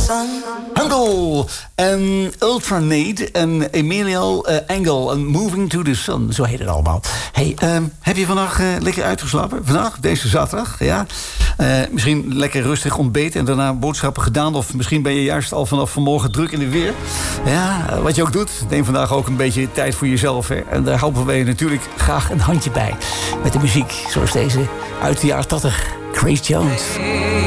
Handel en Ultranate en Emilio Engel en Moving to the Sun. Zo heet het allemaal. Hey, heb je vandaag lekker uitgeslapen? Vandaag, deze zaterdag, ja? Misschien lekker rustig ontbeten en daarna boodschappen gedaan. Of misschien ben je juist al vanaf vanmorgen druk in de weer. Ja, wat je ook doet, neem vandaag ook een beetje tijd voor jezelf. Hè? En daar helpen wij je natuurlijk graag een handje bij. Met de muziek, zoals deze uit de jaren 80. Grace Jones.